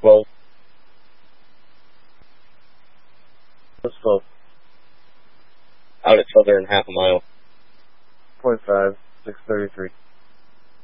12. What's 12? Out at Southern half a mile. 0.5, 633.